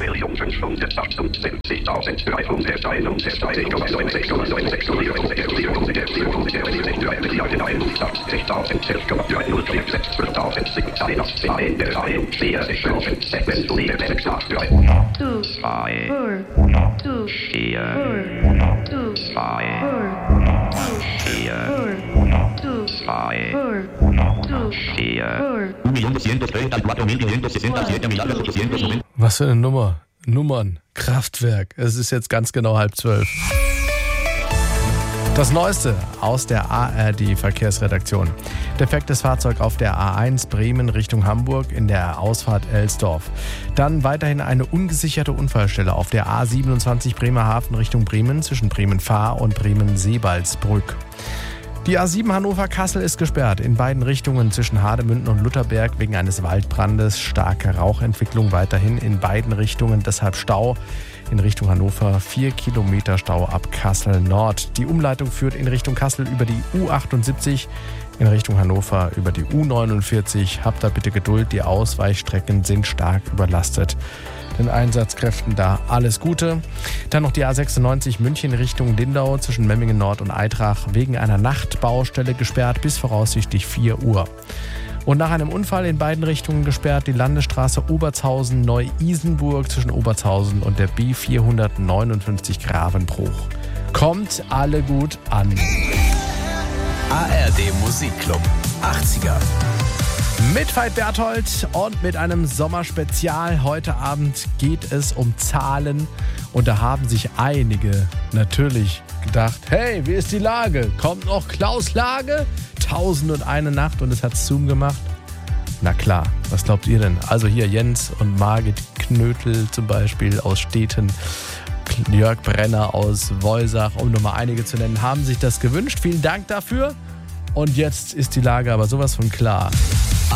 Was für eine Nummer? Nummern, Kraftwerk. Es ist jetzt ganz genau 11:30. Das Neueste aus der ARD-Verkehrsredaktion. Defektes Fahrzeug auf der A1 Bremen Richtung Hamburg in der Ausfahrt Elsdorf. Dann weiterhin eine ungesicherte Unfallstelle auf der A27 Bremerhaven Richtung Bremen zwischen Bremen-Fahr und Bremen-Seebaldsbrück. Die A7 Hannover-Kassel ist gesperrt in beiden Richtungen zwischen Hardemünden und Lutherberg wegen eines Waldbrandes. Starke Rauchentwicklung weiterhin in beiden Richtungen, deshalb Stau. In Richtung Hannover 4 Kilometer Stau ab Kassel Nord. Die Umleitung führt in Richtung Kassel über die U78, in Richtung Hannover über die U49. Habt da bitte Geduld, die Ausweichstrecken sind stark überlastet. Den Einsatzkräften da alles Gute. Dann noch die A96 München Richtung Lindau zwischen Memmingen Nord und Eitrach wegen einer Nachtbaustelle gesperrt bis voraussichtlich 4 Uhr. Und nach einem Unfall in beiden Richtungen gesperrt die Landesstraße Obertshausen-Neu-Isenburg zwischen Obertshausen und der B459 Gravenbruch. Kommt alle gut an. ARD Musikclub 80er. Mit Veit Berthold und mit einem Sommerspezial. Heute Abend geht es um Zahlen und da haben sich einige natürlich gedacht, hey, wie ist die Lage? Kommt noch Klaus Lage? 1001 Nacht und es hat Zoom gemacht. Na klar, was glaubt ihr denn? Also hier Jens und Margit Knötel zum Beispiel aus Stethen, Jörg Brenner aus Woisach, um nur mal einige zu nennen, haben sich das gewünscht. Vielen Dank dafür. Und jetzt ist die Lage aber sowas von klar.